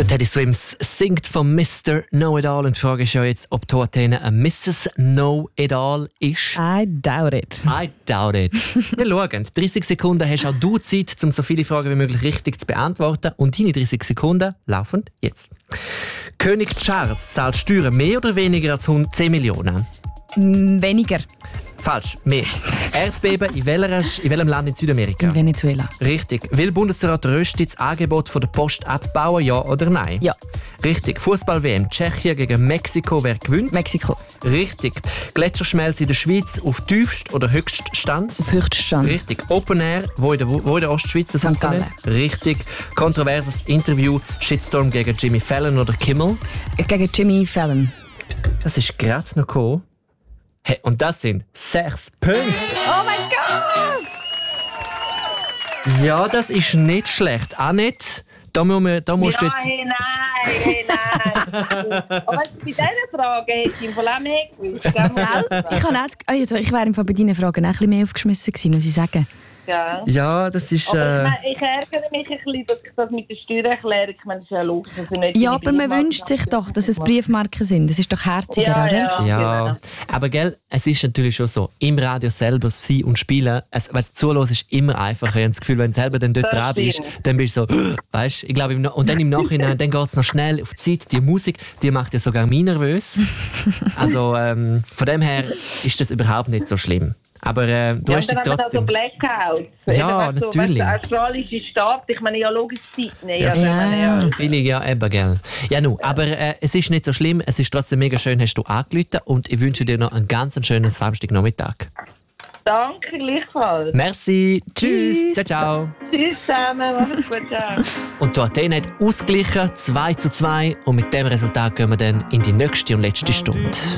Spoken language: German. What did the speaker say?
Der Teddy Swims singt von Mr. Know-It-All und die Frage ist ja jetzt, ob du Athene eine Mrs. Know-It-All ist. I doubt it. I doubt it. Wir schauen. 30 Sekunden hast auch du Zeit, um so viele Fragen wie möglich richtig zu beantworten. Und deine 30 Sekunden laufen jetzt. König Charles zahlt Steuern mehr oder weniger als 10 Millionen? Weniger. Falsch, mehr. Erdbeben in welchem Land in Südamerika? In Venezuela. Richtig. Will Bundesrat Rösti das Angebot von der Post abbauen, ja oder nein? Ja. Richtig. Fußball-WM Tschechien gegen Mexiko, wer gewinnt? Mexiko. Richtig. Gletscherschmelze in der Schweiz auf Tiefst- oder Höchststand? Auf Höchststand. Richtig. Open Air, wo in der Ostschweiz? Das St. Gallen. Richtig. Kontroverses Interview, Shitstorm gegen Jimmy Fallon oder Kimmel? Gegen Jimmy Fallon. Das ist gerade noch gekommen. Hey, und das sind 6 Punkte. Oh mein Gott! Ja, das ist nicht schlecht. Auch nicht. Da musst du jetzt... Nein. Aber bei dieser Frage hätte ich im Fall auch mehr gewusst. Ich wäre im Fall bei deinen Fragen auch ein bisschen mehr aufgeschmissen gewesen, muss ich sagen. Ja. Ja, das ist... Aber ich ärgere mich ein bisschen, dass ich das mit der Steuer erkläre. Ich meine, das ist ja logisch. Ja, aber man wünscht sich doch, dass es Briefmarken sind. Das ist doch herziger, oder? Ja, aber gell, es ist natürlich schon so, im Radio selber sein und spielen, weil es zuhören ist immer einfacher. Ich habe das Gefühl, wenn du selber dann dort dran bist, dann bist du so, weißt du, ich glaube, und dann im Nachhinein, dann geht es noch schnell auf die Zeit. Die Musik, die macht ja sogar mich nervös. Also von dem her ist das überhaupt nicht so schlimm. Aber du hast dich trotzdem... so Blackouts. Ja, eben natürlich. So, australische Staat, ich meine ja logisch Zeit nicht. Ja. Viele, ja, eben, gell. Ja, nu, aber es ist nicht so schlimm, es ist trotzdem mega schön, hast du angerufen und ich wünsche dir noch einen ganz schönen Samstagnachmittag. Danke, gleichfalls. Merci, tschüss, ciao, ciao. Tschüss zusammen, macht's gut, ciao. Und Athene hat ausgeglichen, 2:2 und mit dem Resultat gehen wir dann in die nächste und letzte Stunde.